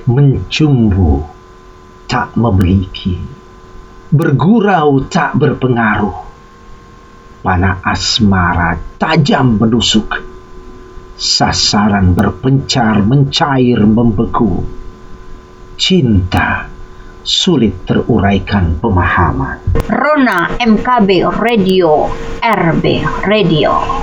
Mencumbu tak memiliki, bergurau tak berpengaruh, panah asmara tajam menusuk, sasaran berpencar mencair membeku, cinta sulit teruraikan pemahaman. Rona MKB Radio, RB Radio.